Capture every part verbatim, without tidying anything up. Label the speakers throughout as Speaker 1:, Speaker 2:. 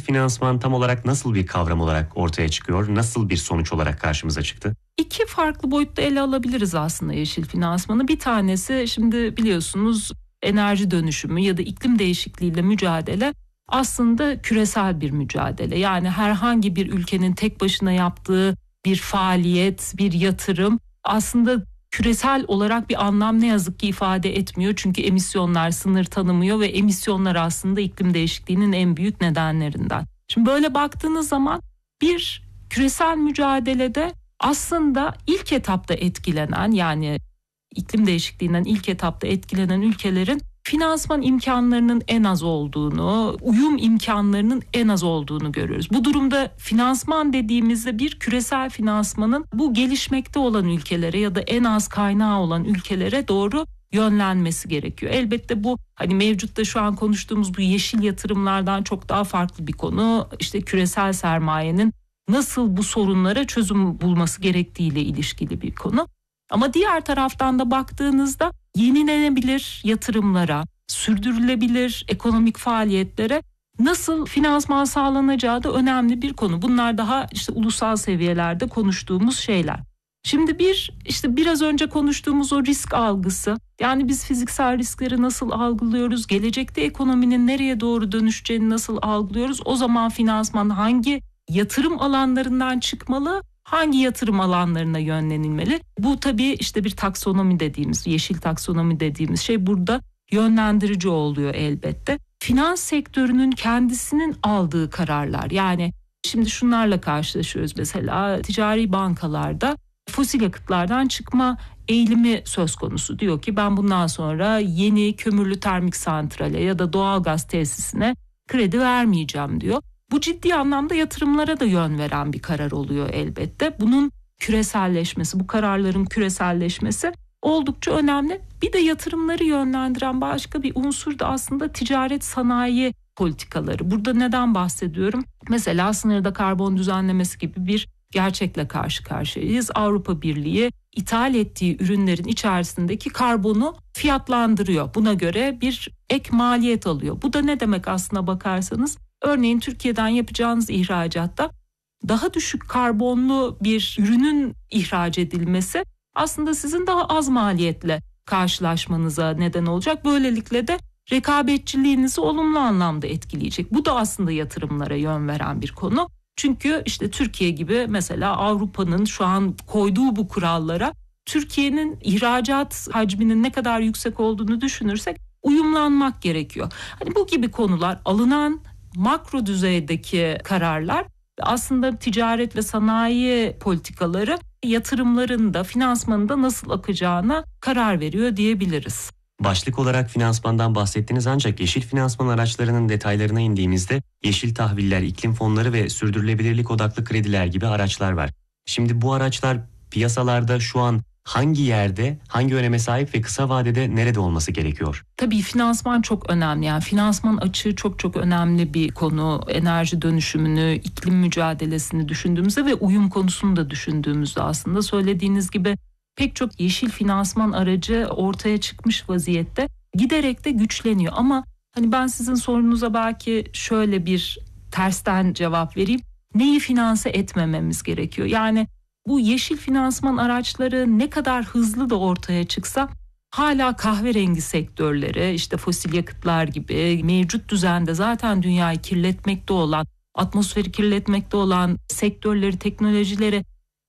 Speaker 1: finansman tam olarak nasıl bir kavram olarak ortaya çıkıyor? Nasıl bir sonuç olarak karşımıza çıktı?
Speaker 2: İki farklı boyutta ele alabiliriz aslında yeşil finansmanı. Bir tanesi, şimdi biliyorsunuz, enerji dönüşümü ya da iklim değişikliğiyle mücadele aslında küresel bir mücadele. Yani herhangi bir ülkenin tek başına yaptığı bir faaliyet, bir yatırım aslında küresel olarak bir anlam ne yazık ki ifade etmiyor. Çünkü emisyonlar sınır tanımıyor ve emisyonlar aslında iklim değişikliğinin en büyük nedenlerinden. Şimdi böyle baktığınız zaman bir küresel mücadelede aslında ilk etapta etkilenen, yani iklim değişikliğinden ilk etapta etkilenen ülkelerin finansman imkanlarının en az olduğunu, uyum imkanlarının en az olduğunu görüyoruz. Bu durumda finansman dediğimizde bir küresel finansmanın bu gelişmekte olan ülkelere ya da en az kaynağı olan ülkelere doğru yönlenmesi gerekiyor. Elbette bu hani mevcutta şu an konuştuğumuz bu yeşil yatırımlardan çok daha farklı bir konu. İşte küresel sermayenin nasıl bu sorunlara çözüm bulması gerektiğiyle ilişkili bir konu. Ama diğer taraftan da baktığınızda yenilenebilir yatırımlara, sürdürülebilir ekonomik faaliyetlere nasıl finansman sağlanacağı da önemli bir konu. Bunlar daha işte ulusal seviyelerde konuştuğumuz şeyler. Şimdi bir işte biraz önce konuştuğumuz o risk algısı, yani biz fiziksel riskleri nasıl algılıyoruz, gelecekte ekonominin nereye doğru dönüşeceğini nasıl algılıyoruz, o zaman finansman hangi yatırım alanlarından çıkmalı, hangi yatırım alanlarına yönlenilmeli? Bu tabii işte bir taksonomi dediğimiz, yeşil taksonomi dediğimiz şey burada yönlendirici oluyor elbette. Finans sektörünün kendisinin aldığı kararlar, yani şimdi şunlarla karşılaşıyoruz, mesela ticari bankalarda fosil yakıtlardan çıkma eğilimi söz konusu. Diyor ki ben bundan sonra yeni kömürlü termik santrale ya da doğalgaz tesisine kredi vermeyeceğim diyor. Bu ciddi anlamda yatırımlara da yön veren bir karar oluyor elbette. Bunun küreselleşmesi, bu kararların küreselleşmesi oldukça önemli. Bir de yatırımları yönlendiren başka bir unsur da aslında ticaret sanayi politikaları. Burada neden bahsediyorum? Mesela sınırda karbon düzenlemesi gibi bir gerçekle karşı karşıyayız. Avrupa Birliği ithal ettiği ürünlerin içerisindeki karbonu fiyatlandırıyor. Buna göre bir ek maliyet alıyor. Bu da ne demek aslına bakarsanız? Örneğin Türkiye'den yapacağınız ihracatta daha düşük karbonlu bir ürünün ihraç edilmesi aslında sizin daha az maliyetle karşılaşmanıza neden olacak. Böylelikle de rekabetçiliğinizi olumlu anlamda etkileyecek. Bu da aslında yatırımlara yön veren bir konu. Çünkü işte Türkiye gibi mesela Avrupa'nın şu an koyduğu bu kurallara Türkiye'nin ihracat hacminin ne kadar yüksek olduğunu düşünürsek uyumlanmak gerekiyor. Hani bu gibi konular, alınan makro düzeydeki kararlar aslında ticaret ve sanayi politikaları yatırımların da finansmanın da nasıl akacağına karar veriyor diyebiliriz.
Speaker 1: Başlık olarak finansmandan bahsettiniz, ancak yeşil finansman araçlarının detaylarına indiğimizde yeşil tahviller, iklim fonları ve sürdürülebilirlik odaklı krediler gibi araçlar var. Şimdi bu araçlar piyasalarda şu an hangi yerde, hangi öneme sahip ve kısa vadede nerede olması gerekiyor?
Speaker 2: Tabii finansman çok önemli. Yani finansman açığı çok çok önemli bir konu. Enerji dönüşümünü, iklim mücadelesini düşündüğümüzde ve uyum konusunu da düşündüğümüzde aslında söylediğiniz gibi pek çok yeşil finansman aracı ortaya çıkmış vaziyette, giderek de güçleniyor. Ama hani ben sizin sorunuza belki şöyle bir tersten cevap vereyim. Neyi finanse etmememiz gerekiyor? Yani bu yeşil finansman araçları ne kadar hızlı da ortaya çıksa hala kahverengi sektörleri, işte fosil yakıtlar gibi mevcut düzende zaten dünyayı kirletmekte olan, atmosferi kirletmekte olan sektörleri, teknolojileri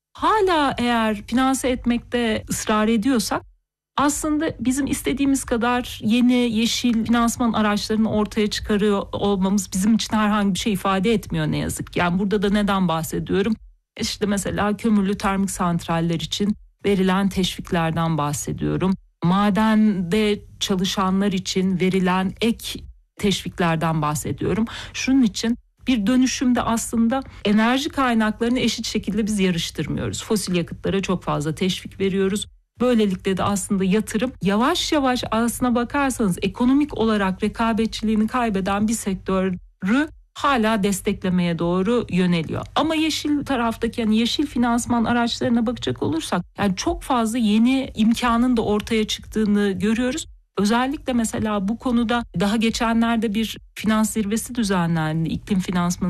Speaker 2: hala eğer finanse etmekte ısrar ediyorsak aslında bizim istediğimiz kadar yeni yeşil finansman araçlarını ortaya çıkarıyor olmamız bizim için herhangi bir şey ifade etmiyor ne yazık ki. Yani burada da neden bahsediyorum? İşte mesela kömürlü termik santraller için verilen teşviklerden bahsediyorum. Madende çalışanlar için verilen ek teşviklerden bahsediyorum. Şunun için bir dönüşümde aslında enerji kaynaklarını eşit şekilde biz yarıştırmıyoruz. Fosil yakıtlara çok fazla teşvik veriyoruz. Böylelikle de aslında yatırım yavaş yavaş aslına bakarsanız ekonomik olarak rekabetçiliğini kaybeden bir sektörü hala desteklemeye doğru yöneliyor. Ama yeşil taraftaki, yani yeşil finansman araçlarına bakacak olursak yani çok fazla yeni imkanın da ortaya çıktığını görüyoruz. Özellikle mesela bu konuda daha geçenlerde bir finans zirvesi düzenlendi, iklim finansmanı